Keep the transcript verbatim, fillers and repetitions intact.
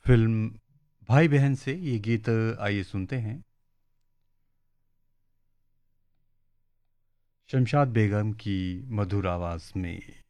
Film भाई बहन से ये गीत आइए सुनते हैं शमशाद बेगम की मधुर आवाज में।